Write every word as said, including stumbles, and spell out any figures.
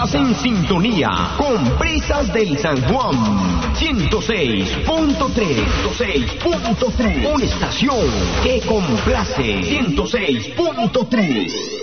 Estás en sintonía con Brisas del San Juan. ciento seis punto tres. ciento seis punto tres. Una estación que complace. ciento seis punto tres.